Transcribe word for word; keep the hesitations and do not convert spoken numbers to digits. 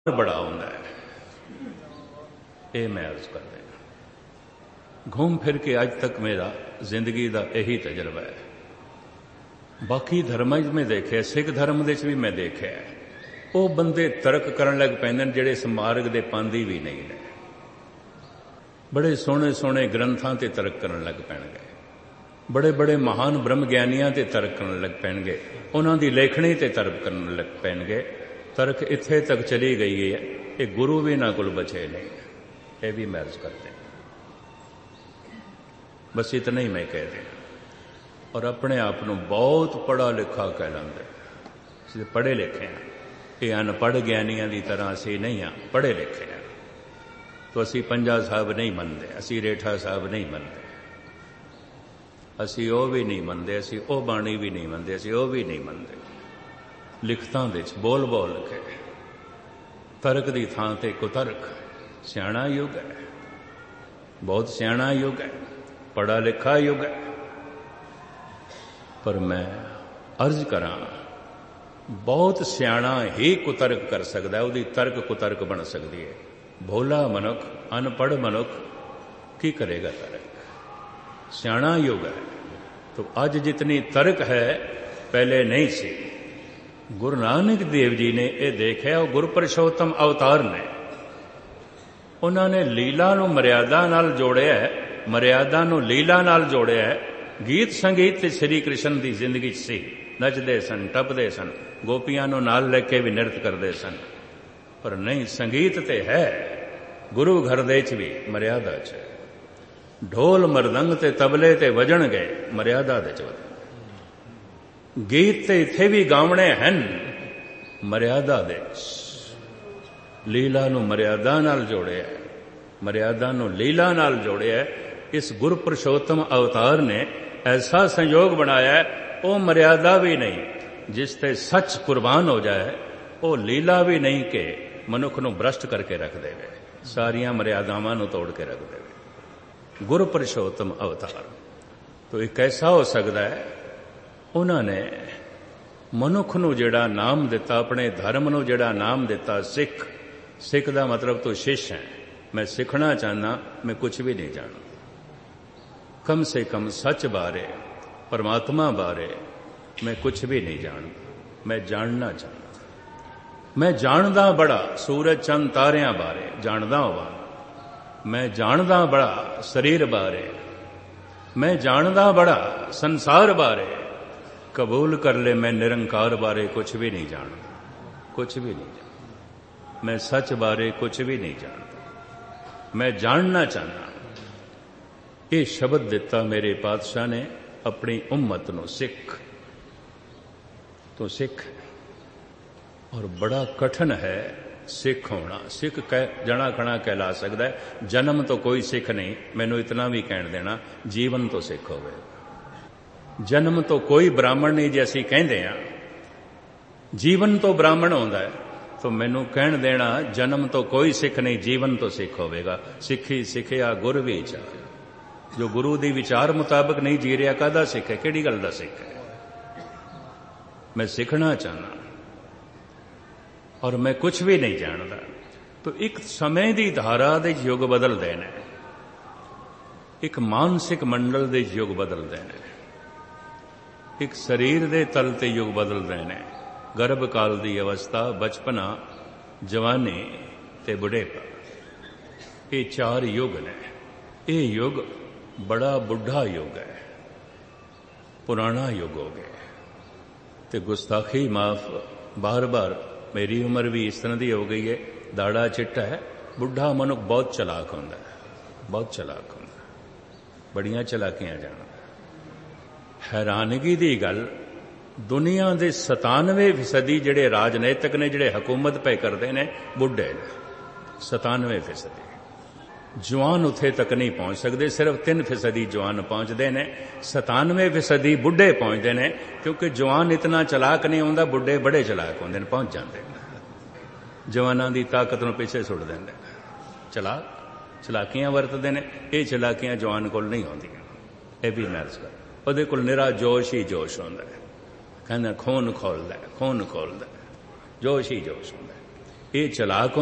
बड़ा होंदा है। ये मैं अर्ज कर देना। घूम फिर के अज तक मेरा जिंदगी का यही तजर्बा है। बाकी धर्म में देखे, सिख धर्म दे भी मैं देखे वो बंदे तर्क करन लग पैंदे जिहड़े इस मार्ग दे पांदी भी नहीं ने। बड़े सोहने सोहने ग्रंथां ते तर्क करन लग पैणगे, बड़े बड़े महान ब्रह्म ज्ञानियां ते तर्क करन लग पैणगे, उन्हां दी लेखणी ते तर्क करन लग पैणगे। तर्क इत्थे तक चली गई है, ये गुरु भी ना कोल बचे नहीं। ये भी मैं अर्ज करते हैं। बस इतना ही मैं कह देना। और अपने आप को बहुत पढ़ा लिखा कह लेंगे, पढ़े लिखे हैं। ये अनपढ़ ज्ञानियों की तरह असी नहीं हाँ, पढ़े लिखे हैं। तो असी पंजा साहब नहीं मनते, असी रेठा साहब नहीं मनते, असी वो भी नहीं मनते, असी वो बाणी भी नहीं मनते, असी वो भी नहीं मनते। लिखतां दे बोल बोल के तर्क की थां ते कुतर्क। सियाणा युग है, बहुत सियाणा युग है, पढ़ा लिखा युग है। पर मैं अर्ज करा, बहुत सियाणा ही कुतर्क कर सकता है, उसकी तर्क कुतर्क बन सकती है। भोला मनुख, अनपढ़ मनुख की करेगा तर्क? सियाणा युग है। तो अज जितनी तर्क है पहले नहीं सी। गुरु नानक देव जी ने यह देखा, और गुरपुरुषोत्तम अवतार ने उन्होंने लीला नूं मर्यादा नाल जोड़िया है, मर्यादा नूं लीला नाल जोड़िया है। गीत संगीत ते श्री कृष्ण की जिंदगी सी, नचदे सन, टपदे सन, गोपियां नूं नाल लेके भी नृत्य करते सन। पर नहीं, संगीत ते है गुरु घर दे च भी मर्यादा च। ढोल मरदंग ते तबले ते वजन गए मर्यादा दे च। गीत ते इत्थे भी गावणे हैं मर्यादा दे। लीला नूं मर्यादा नाल जोड़िया, मर्यादा नूं लीला नाल जोड़िया। इस गुरपुरुषोत्तम अवतार ने ऐसा संयोग बनाया है, वो मर्यादा भी नहीं जिसते सच कुर्बान हो जाए, वो लीला भी नहीं कि मनुख नूं भ्रष्ट करके रख देवे, सारियां मर्यादावां नूं तोड़ के रख देवे। गुरपुरुषोत्तम अवतार तो एक ऐसा हो सकता है, उन्होंने मनुख नूं जिहड़ा नाम दिता, अपने धर्म नूं जिहड़ा नाम दिता सिख। सिख का मतलब तो शिष्य है। मैं सीखना चाहना, मैं कुछ भी नहीं जानता। कम से कम सच बारे, परमात्मा बारे मैं कुछ भी नहीं जानता। मैं जानना चाहता। मैं जानदा बड़ा सूरज चंद तारियां बारे जानदा होवां, मैं जानदा बड़ा शरीर बारे, मैं जानदा बड़ा संसार बारे। कबूल कर ले मैं निरंकार बारे कुछ भी नहीं जानता, कुछ भी नहीं जानता। मैं सच बारे कुछ भी नहीं जानता, मैं जानना चाहना। ये शब्द दिता मेरे पातशाह ने अपनी उम्मत नूं, सिख तो सिख। और बड़ा कठिन है सिख होना। सिख कह जना खना कहला सकता है। जन्म तो कोई सिख नहीं, मैनू इतना भी कहण देना, जीवन तो सिख होवे। जन्म तो कोई ब्राह्मण नहीं, जे असीं कहंदे हां जीवन तो ब्राह्मण होंदा है, तो मैनू कहण देना जन्म तो कोई सिख नहीं, जीवन तो सिख होवेगा। सिखी सिखिया गुर विचार। जो गुरु दी विचार मुताबिक नहीं जी रहा, काहदा सिख है? किहड़ी गल दा सिख है? मैं सीखना चाहना और मैं कुछ भी नहीं जानता। तो एक समय की धारा दे युग बदलते हैं, एक मानसिक मंडल दे युग बदलते हैं, एक शरीर दे तल ते युग बदलते हैं। गर्भ काल की अवस्था, बचपना, जवानी ते बुढ़ेपा, ये चार युग ने। ये युग बड़ा बुढ़ा युग है, पुराना युग हो गया। ते गुस्ताखी माफ, बार बार मेरी उम्र भी इस तरह की हो गई है, दाड़ा चिट्टा है। बुढ़ा मनुख बहुत चलाक होंदा है, बहुत चलाक होंदा, बड़ियां चलाकियां जानदा। हैरानगी की गल, दुनिया के सतानवे फीसदी जिहड़े राजनीतिक ने, जिहड़े हुकूमत पे करते हैं, बुढ़े ने। सतानवे फीसदी जवान उत्थे तक नहीं पहुंच सकते, सिर्फ तीन फीसदी जवान पहुंचते हैं। सतानवे फीसदी बुढ़े पहुंचते हैं, क्योंकि जवान इतना चलाक नहीं होंदा, बुढ़े बड़े चलाक होंदे ने, पहुंच जाते हैं। जवानों की ताकत नूं पिछे सुट देंदे, चलाक चलाकियां वरतते हैं। ये चलाकियां जवान कोल नहीं होंदियां। यह भी मैरिज कर, उहदे कोल निरा जोश ही जोश होंदा है। कहना खून खोलदा है, खून खोलदा है, जोश ही जोश होंदा है। ਇਹ ਚਲਾਕ